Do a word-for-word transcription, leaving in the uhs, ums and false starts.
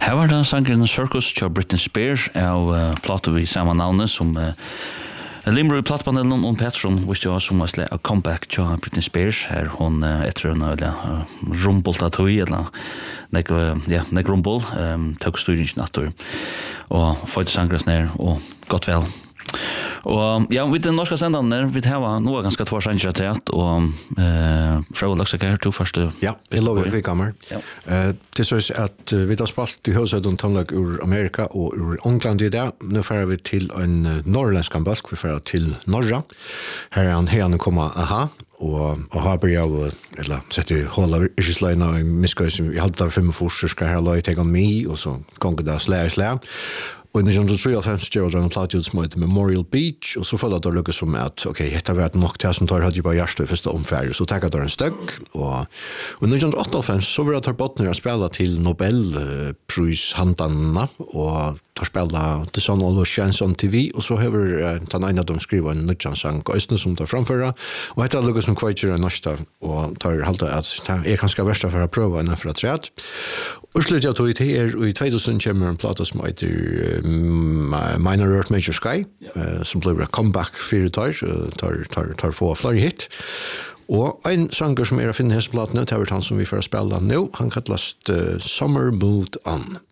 Her var det sangeren Circus til Britney Spears av uh, plato vi samme navnet som uh, Limro i plattpanelen om Petron, hvis det var som en comeback til Britney Spears. Her hun uh, etter en uh, rumbult av tog, eller nek, uh, ja, nek rumbul, um, tog styringen natur, og fått sangeren ned, og godt vel. Og ja, vi den norska sändan där vi har några ganska två sanger till att och eh Frau Luxaker tog först. Ja, jag lovar vi kommer. Eh det så att vi har spalt i huset om tonlag ur Amerika och ur England i det. Nu får vi till en norrländsk balk vi får till norra. Här är han här komma aha och och har börjat eller sätter hålla isläna i miskus vi hade där fem forsar ska här lite take on me och så gånger där slä slä. Och i nitton trettiotre stod det en plattljud som heter Memorial Beach, och så följde det lyckas som att, okej, okay, detta var ett nog till som tar hade ju bara hjärsta i första omfärd, så tackade det en stök. Och, och i nitton åttioåtta så var det att bottner att spela till Nobelprishandarna, och tar spela till sån och chans on T V, och så har den ena de skriva en nutchansang och som tar framföra. Och detta lyckas som kvaitcher en nästa, och tar halta att det är ganska värsta för att pröva en för att säga. Och slut jag tog it här, och i tvåtusen kommer en platta som heter Minor Earth Major Sky, uh, som blev en comeback för det tar, tar, tar, tar få fler hit. Och en sanger som är att finna i platten, det är han som vi får spela nu, han kallas uh, Summer Moved On.